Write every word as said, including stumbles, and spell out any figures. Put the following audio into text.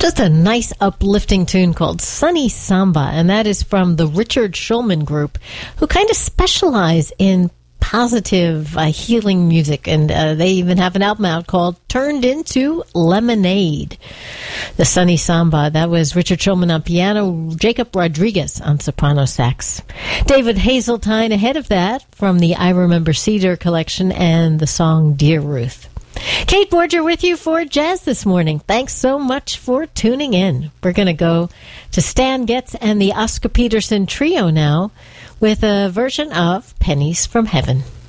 Just a nice uplifting tune called Sunny Samba, and that is from the Richard Schulman Group, who kind of specialize in positive uh, healing music, and uh, they even have an album out called Turned Into Lemonade. The Sunny Samba, that was Richard Schulman on piano, Jacob Rodriguez on soprano sax. David Hazeltine ahead of that from the I Remember Cedar collection and the song Dear Ruth. Kate Borger with you for Jazz this morning. Thanks so much for tuning in. We're going to go to Stan Getz and the Oscar Peterson Trio now with a version of Pennies from Heaven.